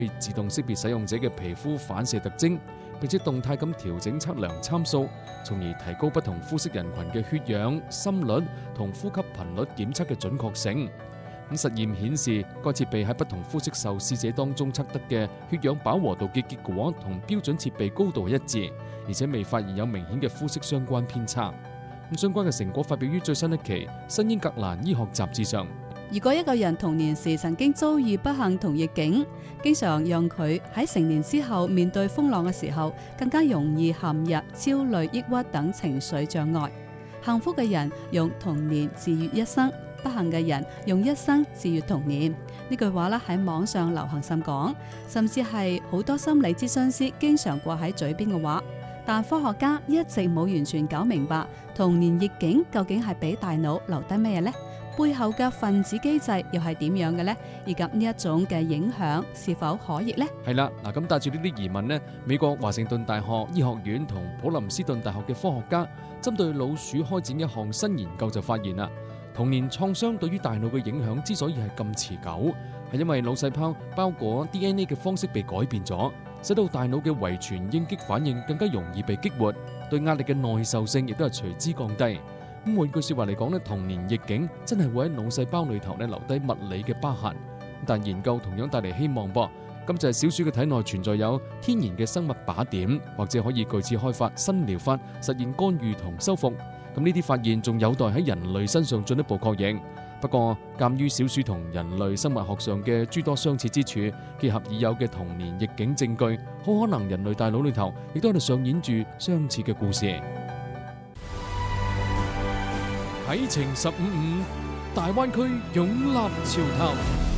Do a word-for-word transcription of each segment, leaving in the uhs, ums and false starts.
自動識別使用者嘅皮膚反射特徵，並且動態咁調整測量參數，從而提高不同膚色人群嘅血氧、心率同呼吸頻率檢測嘅準確性。咁實驗顯示，該設備喺不同膚色受試者當中測得嘅血氧飽和度嘅結果同標準設備高度一致，而且未發現有明顯嘅膚色相關偏差。咁相關嘅成果發表於最新一期《新英格蘭醫學雜誌》上。 如果一個人童年時曾經遭遇不幸同逆境，經常讓佢喺成年之後面對風浪嘅時候，更加容易陷入焦慮、抑鬱等情緒障礙。幸福嘅人用童年治愈一生，不幸嘅人用一生治愈童年。呢句話咧喺網上流行甚廣，甚至係好多心理諮詢師經常掛喺嘴邊嘅話。但科學家一直冇完全搞明白童年逆境究竟係俾大腦留低咩呢？背後嘅分子機制又係點樣嘅呢？以及呢一種嘅影響是否可逆呢？ 係啦，嗱咁帶住呢啲疑問呢，美國華盛頓大學醫學院同普林斯頓大學嘅科學家針對老鼠開展一項新研究就發現啦，童年創傷對於大腦嘅影響之所以係咁持久，係因為腦細胞包裹 D N A 嘅方式被改變咗，使到大腦嘅遺傳應激反應更加容易被激活，對壓力嘅耐受性亦都係隨之降低。咁換句說話嚟講咧，童年逆境真係會喺腦細胞裏頭咧留低物理嘅疤痕。但研究同樣帶嚟希望噃，咁就係小鼠嘅體內存在有天然嘅生物靶點，或者可以據此開發新療法，實現干預同修復。咁呢啲發現仲有待喺人類身上進一步確認。不過，鑑於小鼠同人類生物學上嘅諸多相似之處，結合已有嘅童年逆境證據，好可能人類大腦裏頭亦都喺度上演住相似嘅故事。啟程十五五，大灣區擁立潮頭。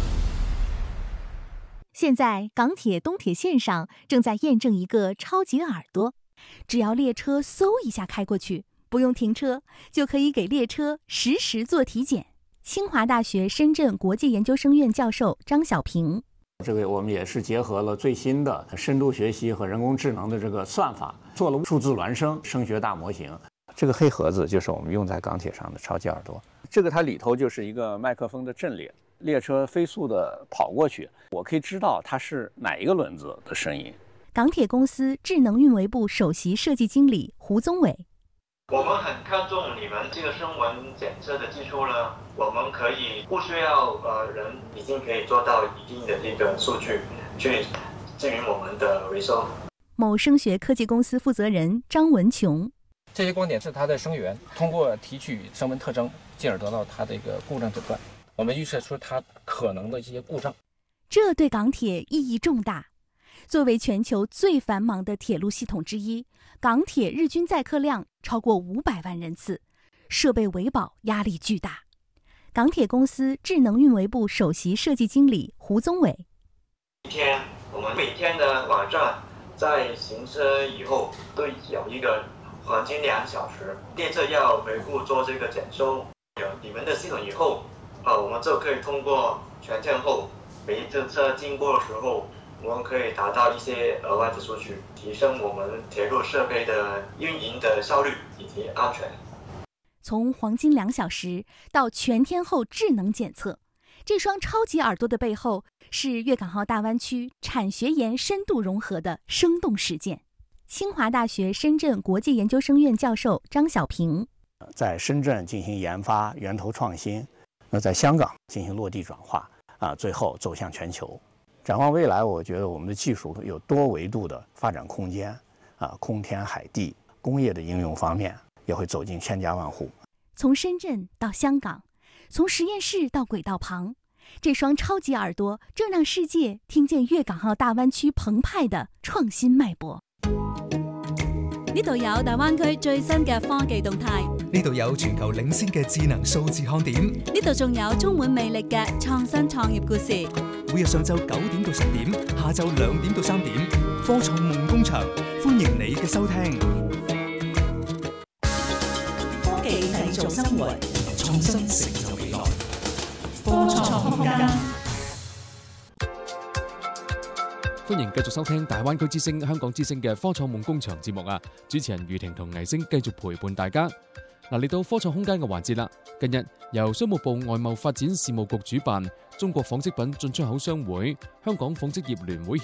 現在港鐵東鐵線上正在驗證一個超級耳朵，只要列車嗖一下開過去，不用停車，就可以給列車實時做體檢。清華大學深圳國際研究生院教授張小平， 這個我們也是結合了最新的深度學習和人工智能的這個算法，做了數字孿生聲學大模型。這個黑盒子就是我們用在港鐵上的超級耳朵，這個它裏頭就是一個麥克風的陣列，列車飛速的跑過去，我可以知道它是哪一個輪子的聲音。 港鐵公司智能運維部首席設計經理胡宗偉， 我們很看重你們這個聲紋檢測的技術呢，我們可以不需要呃人已經可以做到一定的這個數據去支援我們的維修。 某聲學科技公司負責人張文瓊， 這些光點是它的聲源，通過提取聲紋特徵，進而得到它的一個故障診斷。我們預測出它可能的一些故障。 這對港鐵意義重大。作為全球最繁忙的鐵路系統之一，港鐵日均載客量超過五百萬人次，設備維保壓力巨大。港鐵公司智能運維部首席設計經理胡宗偉， 一天，我們每天的晚上在行車以後都有一個黃金兩小時，列車要回顧做這個檢修。有你們的系統以後，啊，我們就可以通過全天候每一次車經過的時候，我們可以達到一些額外的數據，提升我們鐵路設備的運營的效率以及安全。 從黃金兩小時到全天候智能檢測，這雙超級耳朵的背後是粵港澳大灣區產學研深度融合的生動實踐。清華大學深圳國際研究生院教授張小平， 在深圳進行研發源頭創新，那在香港進行落地轉化，啊，最後走向全球。展望未來，我覺得我們的技術有多維度的發展空間，啊，空天海地，工業的應用方面也會走進千家萬戶。 從深圳到香港，從實驗室到軌道旁，這雙超級耳朵正讓世界聽見粵港澳大灣區澎湃的創新脈搏。 呢度有大灣區最新嘅科技動態， 呢度有全球領先嘅智能數字看點， 呢度仲有充滿魅力嘅創新創業故事。 每日上晝九點到十點，下晝兩點到三點，科創夢工場，歡迎你嘅收聽。 科技製造生活，創新成就未來。科創空間。 歡迎繼續收聽大灣區之聲、香港之聲嘅科創夢工場節目啊！主持人余婷同倪星繼續陪伴大家。嗱，嚟到科創空間嘅環節啦， 近日，由商務部外貿發展事務局主辦，中國紡織品進出口商會、香港紡織業聯會